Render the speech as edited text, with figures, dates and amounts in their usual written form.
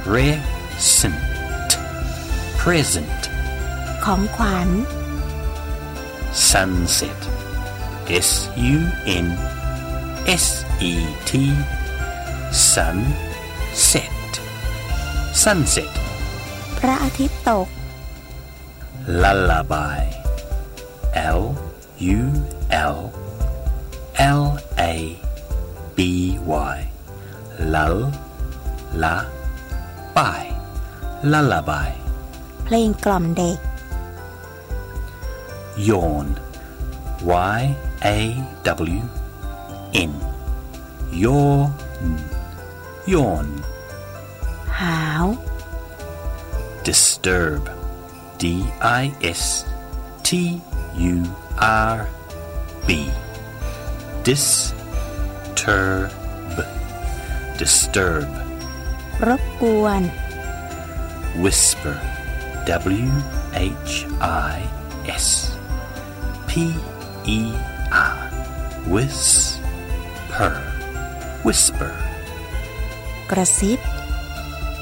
present ของขวัญ sunset sunset sunset พระอาทิตย์ตก lullaby lullaby lullaby เพลงกล่อมเด็ก yawn yawn yawn หาว disturb disturb รบกวน whisper whisper whisper กระซิบ